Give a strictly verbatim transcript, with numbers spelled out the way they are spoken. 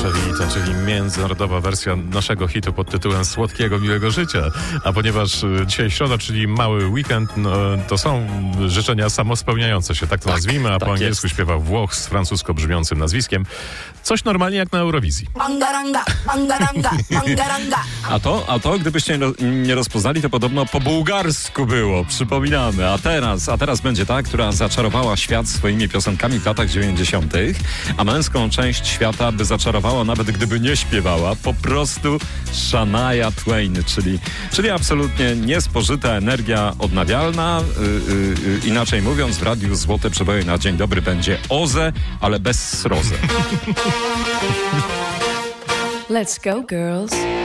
Szewita, czyli międzynarodowa wersja naszego hitu pod tytułem Słodkiego Miłego Życia. A ponieważ dzisiaj środa, czyli mały weekend, no, to są życzenia samospełniające się, tak to tak, nazwijmy, a tak po angielsku jest. Śpiewa Włoch z francusko brzmiącym nazwiskiem. Coś normalnie jak na Eurowizji. Mangaranga, mangaranga, mangaranga. A to, a to, gdybyście nie rozpoznali, to podobno po bułgarsku było, przypominamy. A teraz, a teraz będzie ta, która zaczarowała świat swoimi piosenkami w latach dziewięćdziesiątych, a męską część świata by zaczarowała, nawet gdyby nie śpiewała, po prostu Shania Twain, czyli, czyli absolutnie niespożyta energia odnawialna. Yy, yy, inaczej mówiąc, w radiu Złote Przeboje na dzień dobry będzie O Z E, ale bez sroze. Let's go, girls.